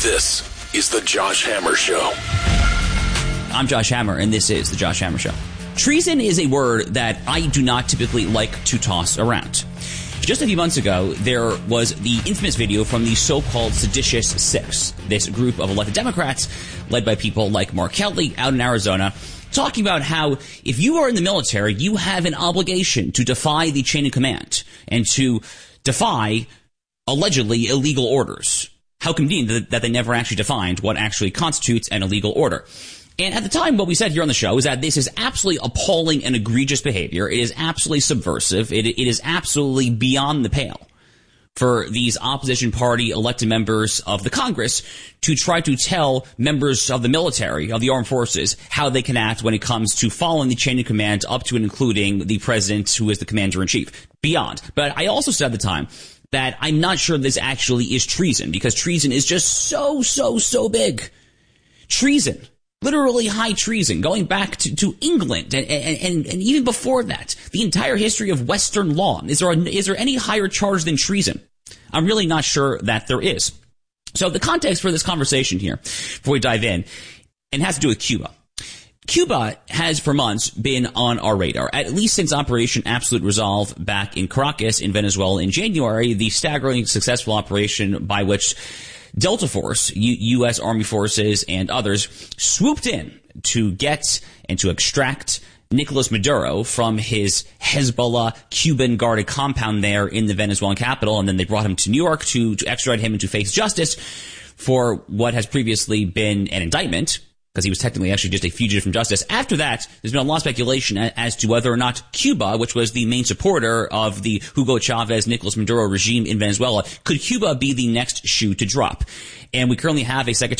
This is The Josh Hammer Show. I'm Josh Hammer, and this is The Josh Hammer Show. Treason is a word that I do not typically like to toss around. Just a few months ago, there was the infamous video from the so-called Seditious Six, this group of elected Democrats led by people like Mark Kelly out in Arizona, talking about how if you are in the military, you have an obligation to defy the chain of command and to defy allegedly illegal orders. How convenient that they never actually defined what actually constitutes an illegal order. And at the time, what we said here on the show is that this is absolutely appalling and egregious behavior. It is absolutely subversive. It is absolutely beyond the pale for these opposition party elected members of the Congress to try to tell members of the military, of the armed forces, how they can act when it comes to following the chain of command up to and including the president, who is the commander-in-chief. Beyond. But I also said at the time that I'm not sure this actually is treason, because treason is just so big. Treason. Literally high treason, going back to England and even before that, the entire history of Western law. Is there any higher charge than treason? I'm really not sure that there is. So the context for this conversation here, before we dive in, and has to do with Cuba. Cuba has for months been on our radar, at least since Operation Absolute Resolve back in Caracas in Venezuela in January, the staggeringly successful operation by which Delta Force, U.S. Army forces, and others swooped in to get and to extract Nicolas Maduro from his Hezbollah Cuban-guarded compound there in the Venezuelan capital, and then they brought him to New York to extradite him and to face justice for what has previously been an indictment, because he was technically actually just a fugitive from justice. After that, there's been a lot of speculation as to whether or not Cuba, which was the main supporter of the Hugo Chavez, Nicolas Maduro regime in Venezuela, could Cuba be the next shoe to drop? And we currently have a Secretary